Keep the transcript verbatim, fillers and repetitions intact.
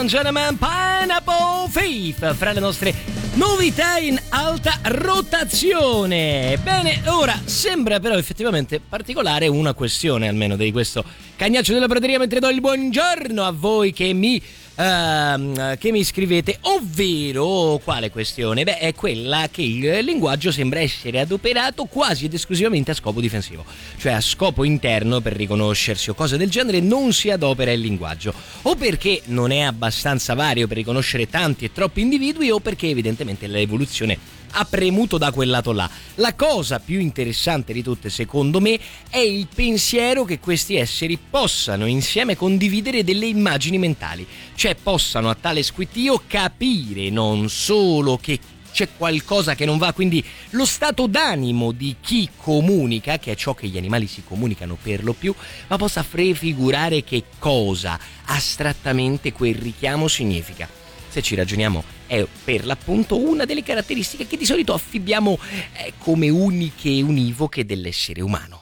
Gentlemen, Pineapple Thief fra le nostre novità in alta rotazione. Bene, ora sembra però effettivamente particolare una questione, almeno di questo cagnaccio della prateria, mentre do il buongiorno a voi che mi Uh, che mi scrivete, ovvero quale questione? Beh, è quella che il linguaggio sembra essere adoperato quasi ed esclusivamente a scopo difensivo, cioè a scopo interno per riconoscersi o cose del genere non si adopera il linguaggio, o perché non è abbastanza vario per riconoscere tanti e troppi individui, o perché evidentemente l'evoluzione ha premuto da quel lato là. La cosa più interessante di tutte, secondo me, è il pensiero che questi esseri possano insieme condividere delle immagini mentali, cioè possano a tale squittio capire non solo che c'è qualcosa che non va, quindi lo stato d'animo di chi comunica, che è ciò che gli animali si comunicano per lo più, ma possa prefigurare che cosa astrattamente quel richiamo significa. Se ci ragioniamo, è per l'appunto una delle caratteristiche che di solito affibbiamo eh, come uniche e univoche dell'essere umano.